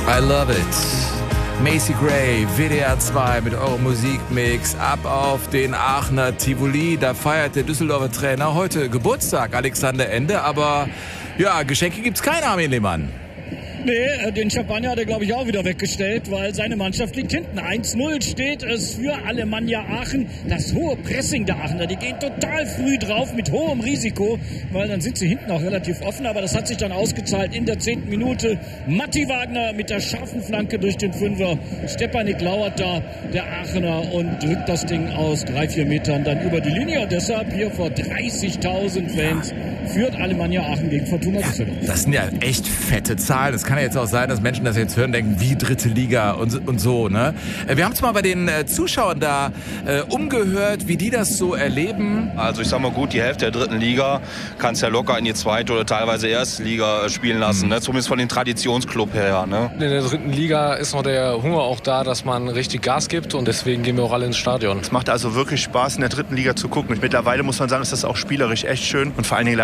I love it. Macy Gray, WDR 2 mit eurem Musikmix ab auf den Aachener Tivoli. Da feiert der Düsseldorfer Trainer heute Geburtstag, Alexander Ende. Aber ja, Geschenke gibt's keine, Armin Lehmann. Nee, den Champagner hat er, glaube ich, auch wieder weggestellt, weil seine Mannschaft liegt hinten. 1-0 steht es für Alemannia Aachen. Das hohe Pressing der Aachener, die gehen total früh drauf mit hohem Risiko, weil dann sind sie hinten auch relativ offen. Aber das hat sich dann ausgezahlt in der 10. Minute. Matti Wagner mit der scharfen Flanke durch den Fünfer. Stepanik lauert da, der Aachener, und drückt das Ding aus 3-4 Metern dann über die Linie. Und deshalb hier vor 30.000 Fans führt Alemannia Aachen gegen Fortuna Düsseldorf. Das sind ja echt fette Zahlen. Das kann ja jetzt auch sein, dass Menschen das jetzt hören, denken, wie dritte Liga und so, ne? Wir haben es mal bei den Zuschauern da umgehört, wie die das so erleben. Also ich sag mal gut, die Hälfte der dritten Liga kannst ja locker in die zweite oder teilweise erste Liga spielen lassen, ne? Zumindest von den Traditionsclub her, ne? In der dritten Liga ist noch der Hunger auch da, dass man richtig Gas gibt, und deswegen gehen wir auch alle ins Stadion. Es macht also wirklich Spaß, in der dritten Liga zu gucken. Und mittlerweile muss man sagen, ist das auch spielerisch echt schön und vor allen Dingen